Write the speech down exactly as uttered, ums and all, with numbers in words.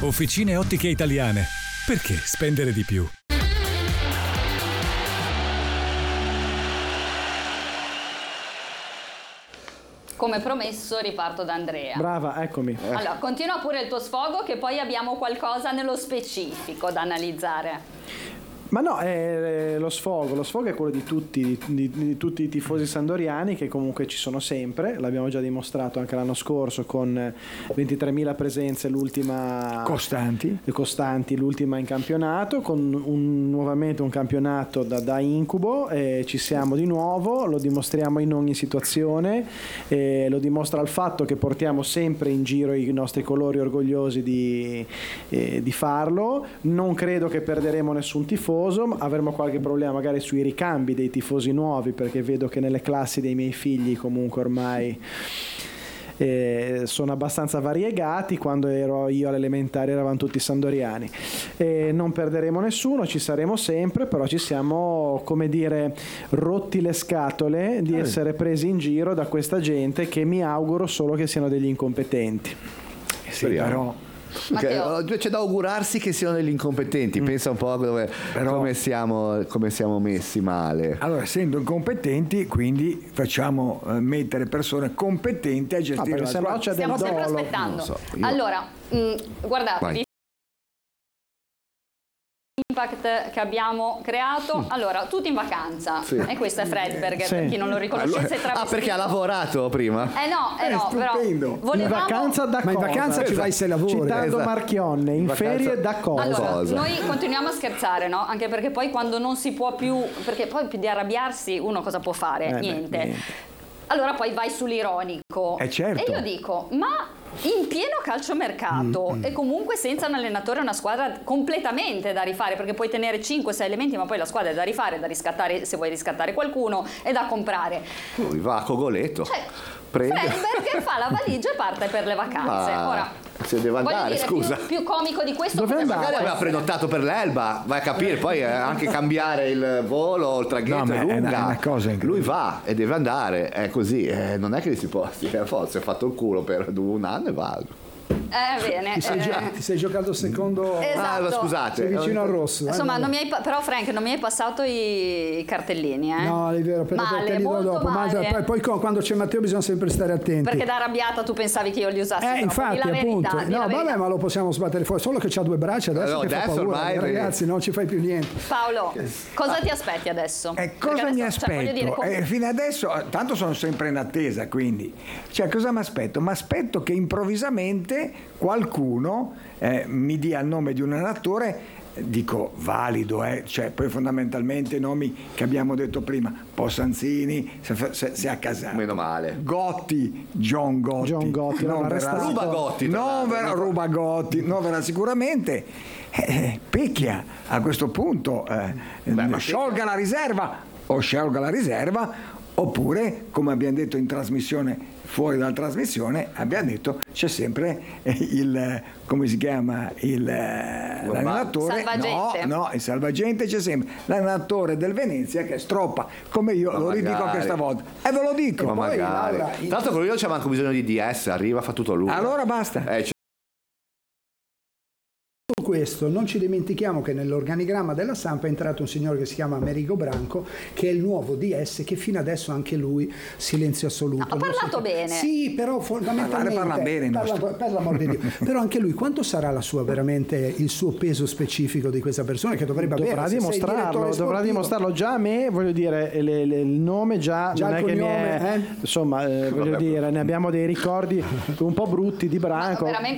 Officine Ottiche Italiane. Perché spendere di più? Come promesso riparto da Andrea. Brava, eccomi. Allora, continua pure il tuo sfogo che poi abbiamo qualcosa nello specifico da analizzare. Ma no, è lo sfogo, lo sfogo è quello di tutti, di, di, di tutti i tifosi sandoriani che comunque ci sono sempre, l'abbiamo già dimostrato anche l'anno scorso con ventitremila presenze, l'ultima costanti, costanti l'ultima in campionato, con un, nuovamente un campionato da, da incubo, e ci siamo di nuovo, lo dimostriamo in ogni situazione, e lo dimostra il fatto che portiamo sempre in giro i nostri colori, orgogliosi di, eh, di farlo. Non credo che perderemo nessun tifoso, avremo qualche problema magari sui ricambi dei tifosi nuovi, perché vedo che nelle classi dei miei figli comunque ormai eh, sono abbastanza variegati. Quando ero io all'elementare eravamo tutti sandoriani, e non perderemo nessuno, ci saremo sempre, però ci siamo, come dire, rotti le scatole di essere presi in giro da questa gente che mi auguro solo che siano degli incompetenti. Sì, però Che, c'è da augurarsi che siano degli incompetenti. mm. Pensa un po' dove, Però, come, siamo, come siamo messi male. Allora, essendo incompetenti, quindi facciamo eh, mettere persone competenti a gestire no, la squadra. c'è Stiamo del sempre dolo. aspettando. So, io... Allora, mh, guardate, Vai. l'impact che abbiamo creato. Mm. Allora, tutti in vacanza. Sì. E questo è Fredberger, Sì. per chi non lo riconoscesse. Allora, ah, perché ha lavorato prima? Eh no, eh È no, però stupendo. In volevamo... vacanza da Ma in cosa? vacanza ci vai se lavori. Citando Esatto. Marchionne, in Vacanza- ferie da cosa? Allora, Cosa? noi continuiamo a scherzare, no? Anche perché poi quando non si può più, perché poi più di arrabbiarsi uno cosa può fare? Eh beh, niente. niente. Allora poi vai sull'ironico. Eh, certo. E io dico, ma in pieno calciomercato Mm, e comunque senza un allenatore e una squadra completamente da rifare, perché puoi tenere cinque sei elementi, ma poi la squadra è da rifare, da riscattare, se vuoi riscattare qualcuno, è da comprare. Lui va a Cogoleto, Cioè, prende. Fredberger fa la valigia e parte per le vacanze. Ah, Ora, se deve voglio andare, dire, scusa. Più, più comico di questo Dove cosa andare? può Magari aveva essere? prenotato per l'Elba, vai a capire, poi eh, anche cambiare il volo, il traghetto No, ma è è lunga. una- è una cosa incredibile. Lui va e deve andare, è così, eh, non è che si può, si è forza, ha fatto il culo per un anno e va. Eh, bene. Ti sei, eh, gio- ti sei giocato il secondo Esatto. Ah, scusate. sei vicino al rosso. eh, Insomma, no? non mi hai pa- però Frank non mi hai passato i, i cartellini, eh? No, è vero, per Male, te li do molto dopo. Ma male. poi, poi co- quando c'è Matteo bisogna sempre stare attenti. Perché da arrabbiata tu pensavi che io li usassi Eh, troppo. infatti, Di la verità, appunto. di la No, verità. vabbè, ma lo possiamo sbattere fuori. Solo che c'ha due braccia adesso No, che fa adesso paura. ormai- Ragazzi, non ci fai più niente. Paolo, cosa ti aspetti adesso? Eh, Perché cosa mi adesso, cioè, voglio aspetto? dire, com- Eh, fino adesso, eh, tanto sono sempre in attesa, quindi. Cioè, cosa mi aspetto? Mi aspetto che improvvisamente qualcuno eh, mi dia il nome di un allenatore, eh, dico valido, eh, cioè poi fondamentalmente i nomi che abbiamo detto prima, Possanzini, se, se, se a casa. Meno male. Gotti, John Gotti. John Gotti, non l'hanno verrà, arrestato. Ruba Gotti, tra non l'altro. verrà, ruba Gotti, non verrà sicuramente. Eh, Pecchia a questo punto eh, ma sciolga la riserva o sciolga la riserva, oppure come abbiamo detto in trasmissione, fuori dalla trasmissione abbiamo detto c'è sempre eh, il, come si chiama, il eh, l'allenatore, no, Salvagente. no, il salvagente c'è sempre, l'allenatore del Venezia che stroppa, come io Ma lo ridico magari. anche stavolta e ve lo dico. Ma Poi, magari. allora, Tra l'altro con lui c'è manco bisogno di D S, arriva, fa tutto lui. allora basta. Eh, cioè, Questo non ci dimentichiamo che nell'organigramma della Samp è entrato un signore che si chiama Amerigo Branco, che è il nuovo D S, che fino adesso anche lui silenzio assoluto. No, ha Non parlato so- bene. Sì, però fondamentalmente Parlare parla bene, il parla- nostro. per l'amor di Dio. Però anche lui, quanto sarà la sua veramente il suo peso specifico di questa persona che dovrebbe avere? Dovrà Se sei il dimostrarlo, direttore dovrà sportivo. dimostrarlo già a me, voglio dire, le- le- il nome già, Già non il è che mi cognome, è, eh? insomma, eh, voglio Vabbè. dire, ne abbiamo dei ricordi un po' brutti di Ma Branco. veramente